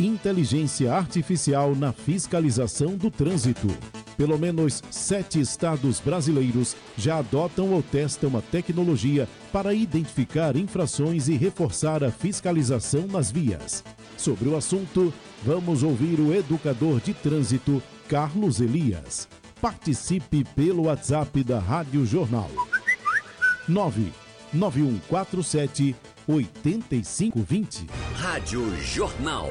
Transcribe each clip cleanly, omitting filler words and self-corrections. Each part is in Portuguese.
Inteligência artificial na fiscalização do trânsito. Pelo menos 7 estados brasileiros já adotam ou testam a tecnologia para identificar infrações e reforçar a fiscalização nas vias. Sobre o assunto, vamos ouvir o educador de trânsito, Carlos Elias. Participe pelo WhatsApp da Rádio Jornal. 99147-8520. Rádio Jornal.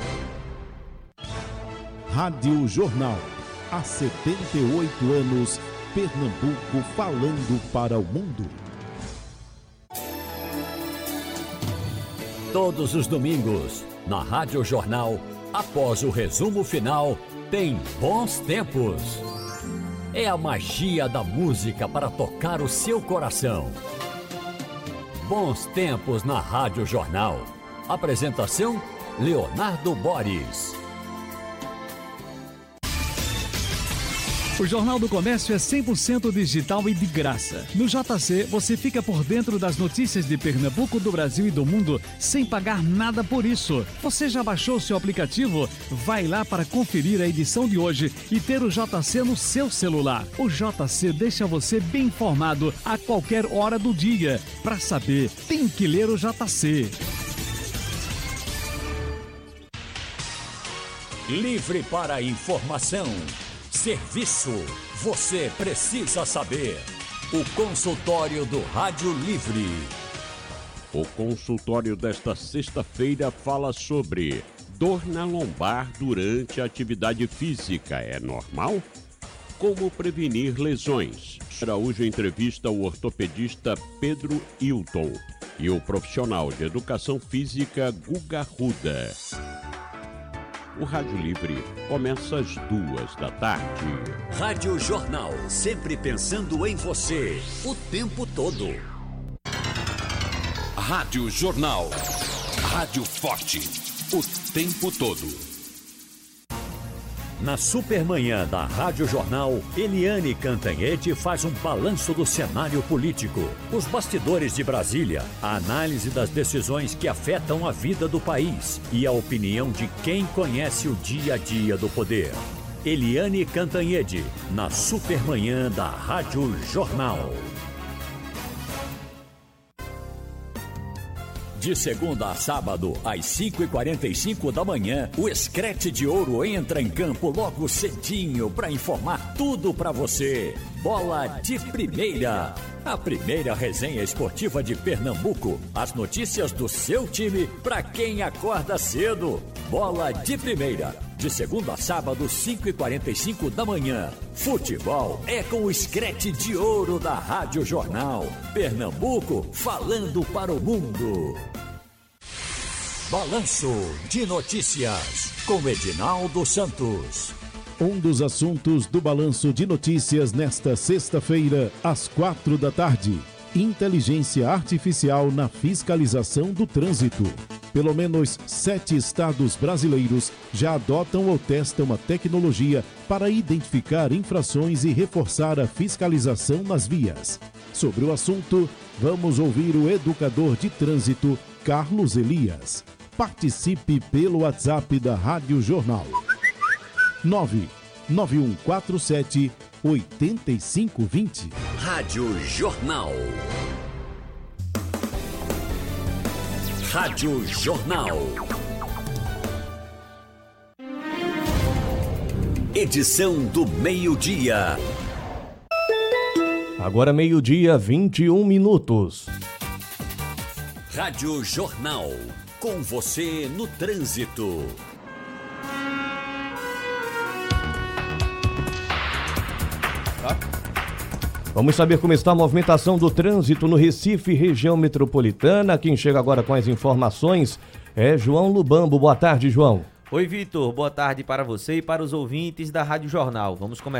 Rádio Jornal. Há 78 anos, Pernambuco falando para o mundo. Todos os domingos, na Rádio Jornal, após o resumo final, tem Bons Tempos. É a magia da música para tocar o seu coração. Bons Tempos na Rádio Jornal. Apresentação, Leonardo Boris. O Jornal do Comércio é 100% digital e de graça. No JC, você fica por dentro das notícias de Pernambuco, do Brasil e do mundo, sem pagar nada por isso. Você já baixou seu aplicativo? Vai lá para conferir a edição de hoje e ter o JC no seu celular. O JC deixa você bem informado a qualquer hora do dia. Para saber, tem que ler o JC. Livre para a informação. Serviço, você precisa saber. O consultório do Rádio Livre. O consultório desta sexta-feira fala sobre dor na lombar durante a atividade física. É normal? Como prevenir lesões? Araújo entrevista o ortopedista Pedro Hilton e o profissional de educação física Guga Ruda. O Rádio Livre começa às 14h. Rádio Jornal, sempre pensando em você, o tempo todo. Rádio Jornal, rádio forte, o tempo todo. Na Supermanhã da Rádio Jornal, Eliane Cantanhede faz um balanço do cenário político, os bastidores de Brasília, a análise das decisões que afetam a vida do país e a opinião de quem conhece o dia a dia do poder. Eliane Cantanhede, na Supermanhã da Rádio Jornal. De segunda a sábado, às 5h45 da manhã, o Screte de Ouro entra em campo logo cedinho para informar tudo para você. Bola de Primeira, a primeira resenha esportiva de Pernambuco. As notícias do seu time para quem acorda cedo. Bola de Primeira, de segunda a sábado, 5h45 da manhã. Futebol é com o Screte de Ouro da Rádio Jornal. Pernambuco falando para o mundo. Balanço de Notícias, com Edinaldo Santos. Um dos assuntos do Balanço de Notícias nesta sexta-feira, às 16h. Inteligência artificial na fiscalização do trânsito. Pelo menos 7 estados brasileiros já adotam ou testam a tecnologia para identificar infrações e reforçar a fiscalização nas vias. Sobre o assunto, vamos ouvir o educador de trânsito, Carlos Elias. Participe pelo WhatsApp da Rádio Jornal. 99147-8520. Rádio Jornal. Rádio Jornal. Edição do meio-dia. Agora 12h21. Rádio Jornal. Com você no trânsito. Vamos saber como está a movimentação do trânsito no Recife, região metropolitana. Quem chega agora com as informações é João Lubambo. Boa tarde, João. Oi, Vitor. Boa tarde para você e para os ouvintes da Rádio Jornal. Vamos começar